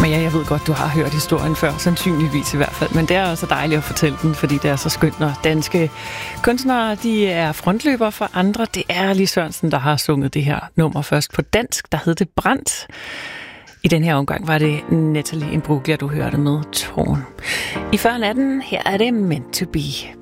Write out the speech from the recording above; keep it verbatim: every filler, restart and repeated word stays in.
Men ja, jeg ved godt, du har hørt historien før, sandsynligvis i hvert fald. Men det er også dejligt at fortælle den, fordi det er så skønt, når danske kunstnere de er frontløbere for andre. Det er Lis Sørensen, der har sunget det her nummer først på dansk, der hed det Brændt. I den her omgang var det Natalie Imbruglia, du hørte med Tårn. I før natten, her er det Meant to Be.